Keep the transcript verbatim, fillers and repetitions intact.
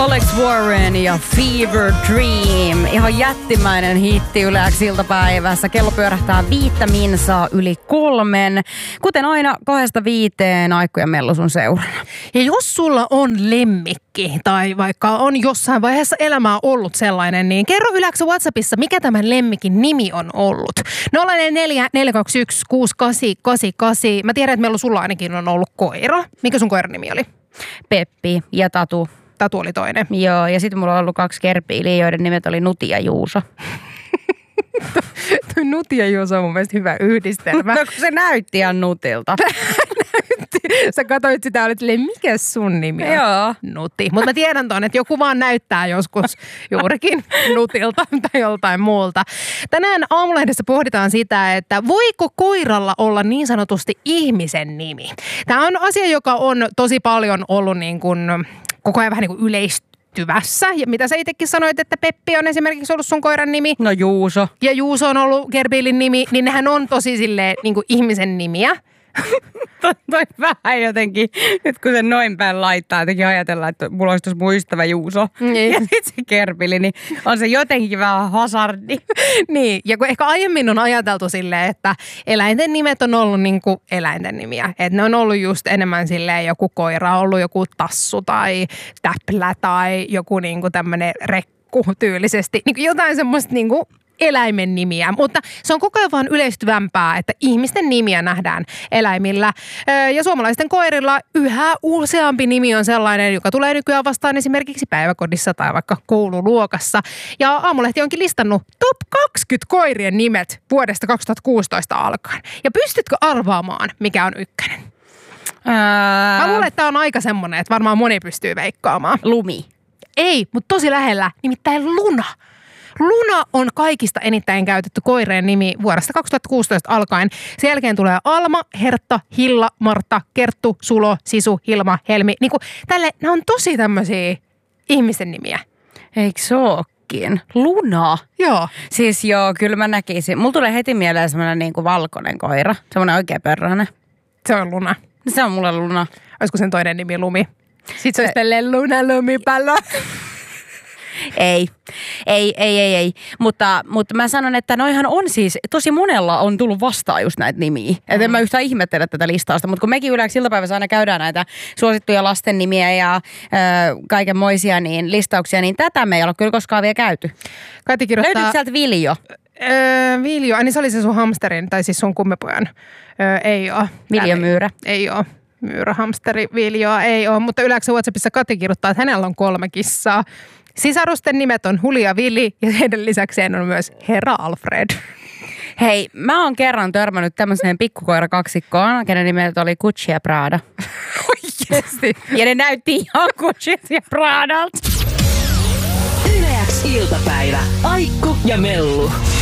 Alex Warren ja Fever Dream. Ihan jättimäinen hitti Yleäks iltapäivässä. Kello pyörähtää viittä minsaa yli kolmen. Kuten aina kahdesta viiteen Aikku ja Mellu sun seurana. Ja jos sulla on lemmikki tai vaikka on jossain vaiheessa elämää ollut sellainen, niin kerro Yleäks WhatsAppissa, mikä tämän lemmikin nimi on ollut. nolla neljä neljä kaksi yksi kuusi kahdeksan kahdeksan kahdeksan. Mä tiedän, että Mellu sulla ainakin on ollut koira. Mikä sun koiran nimi oli? Peppi ja Tatu. Tatu oli toinen. Joo, ja sitten mulla on ollut kaksi kerppiiliä, joiden nimet oli Nuti ja Juuso. Tuo Nuti ja Juuso on mun mielestä hyvä yhdistelmä. No kun se näytti ihan Nutilta. Näytti. Sä katsoit sitä ja olit silleen, mikä sun nimi on? Joo. Nuti. Mutta mä tiedän ton, että joku vaan näyttää joskus juurikin Nutilta tai joltain muulta. Tänään Aamulehdessä pohditaan sitä, että voiko koiralla olla niin sanotusti ihmisen nimi? Tämä on asia, joka on tosi paljon ollut niin kuin koko ajan vähän niin kuin yleistyvässä. Ja mitä sä itsekin sanoit, että Peppi on esimerkiksi ollut sun koiran nimi. No Juuso. Ja Juuso on ollut Gerbilin nimi, niin nehän on tosi silleen niin kuin ihmisen nimiä. Toi vähän jotenkin, nyt kun se noin päin laittaa, jotenkin ajatellaan, että mulla olisi tuossa mun ystävä Juuso. Niin. Ja sitten se Kerpili, niin on se jotenkin vähän hasardi. Niin, ja kun ehkä aiemmin on ajateltu silleen, että eläinten nimet on ollut niin kuin eläinten nimiä. Että ne on ollut just enemmän silleen joku koira, ollut joku tassu tai täplä tai joku niin kuin tämmöinen rekku tyylisesti. Niin kuin jotain semmoista niin kuin eläimen nimiä, mutta se on koko ajan vaan yleistyvämpää, että ihmisten nimiä nähdään eläimillä. Ja suomalaisten koirilla yhä useampi nimi on sellainen, joka tulee nykyään vastaan esimerkiksi päiväkodissa tai vaikka koululuokassa. Ja Aamulehti onkin listannut top kaksikymmentä koirien nimet vuodesta kaksituhattakuusitoista alkaen. Ja pystytkö arvaamaan, mikä on ykkönen? Ää... Mä luulen, että tää on aika semmoinen, että varmaan moni pystyy veikkaamaan. Lumi. Ei, mutta tosi lähellä, nimittäin Luna. Luna on kaikista eniten käytetty koireen nimi vuodesta kaksituhattakuusitoista alkaen. Sen jälkeen tulee Alma, Hertta, Hilla, Martta, Kerttu, Sulo, Sisu, Hilma, Helmi. Niin kuin tälle, ne on tosi tämmöisiä ihmisten nimiä. Eikö se ookin? Luna? Joo. Siis joo, kyllä mä näkisin. Mulla tulee heti mieleen semmoinen niin kuin valkoinen koira. Semmoinen oikein pörröinen. Se on Luna. Se on mulle Luna. Olisiko sen toinen nimi Lumi? Sitten se olisi tälleen Luna lumipallo. Ei, ei, ei, ei, ei. Mutta, mutta mä sanon, että noihan on siis, tosi monella on tullut vastaan just näitä nimiä. Mm. Että en mä yhtään ihmettele tätä listausta, mutta kun mekin Yleäks iltapäivässä aina käydään näitä suosittuja lasten nimiä ja ö, kaikenmoisia niin listauksia, niin tätä me ei ole kyllä koskaan vielä käyty. Kati kirjoittaa... Löytyykö sieltä Viljo? Öö, Viljo, ai niin se oli se sun hamsterin, tai siis sun kummipojan. Öö, ei oo. Viljo Myyrä. Ei oo. Myyrä, hamsteri, Viljoa ei oo, mutta Yleäks WhatsAppissa Kati kirjoittaa, että hänellä on kolme kissaa. Sisarusten nimet on Huli ja Vili ja heidän lisäkseen on myös Herra Alfred. Hei, mä oon kerran törmännyt tämmöiseen pikkukoirakaksikkoon, kenen nimet oli Gucci ja Prada. Oikeesti. Ja ne näytti ihan Gucci ja Pradalta. Yleäks iltapäivä. Aikku ja Mellu.